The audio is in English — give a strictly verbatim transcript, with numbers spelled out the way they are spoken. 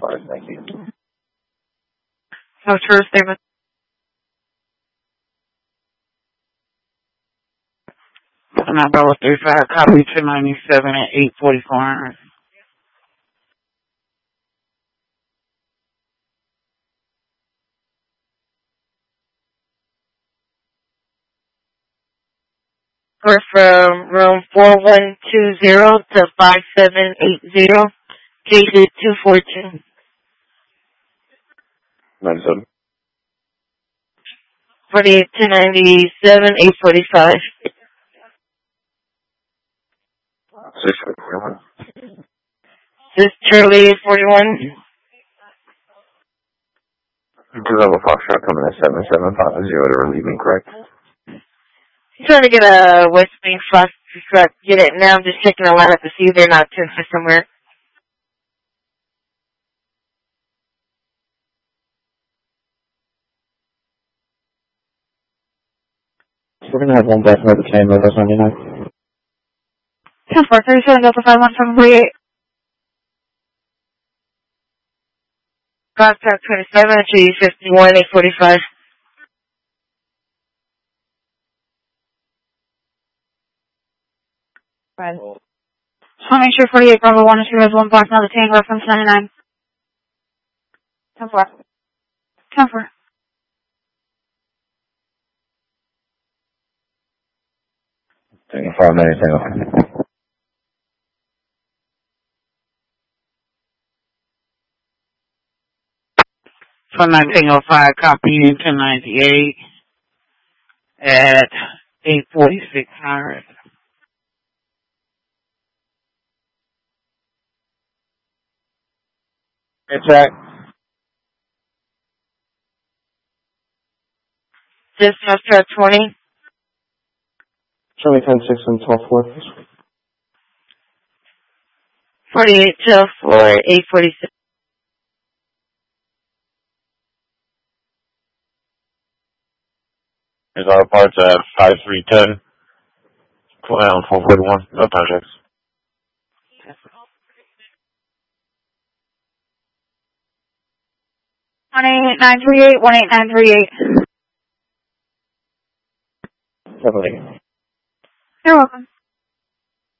five, thank you. No true statement. Number three five, copy two ninety-seven and eight forty-four. We're from room four one two zero to five seven eight zero, gated two four two. ninety-seven. forty-eight two ninety-seven, eight forty-five. six forty-one. This is Charlie forty-one. Brazil Foxtrot coming at seven seven five zero to relieving, correct? I'm trying to get a West Wing Foxtrot. Get it now. I'm just checking the lineup to see if they're not tuned for somewhere. We're going to have one back at the same level as ninety-nine. ten four, thirty-seven, Delta five one seven forty-eight. Foxtrot twenty-seven, G fifty-one, eight forty-five. Right. So make sure forty-eight, Bravo one, two has one block, now the tank reference ninety-nine. ten four. ten four. Tango five ninety, Tango. For nineteen oh five, copy in ten ninety-eight at eight forty-six hundred. It's right. This Foxtrot twenty. Show me ten six and twelve four. forty-eight, twelve four, eight forty-six. There's our parts at five three ten. twelve forty-one. No projects. one eight nine three eight, one eight nine three eight. Definitely. You're welcome.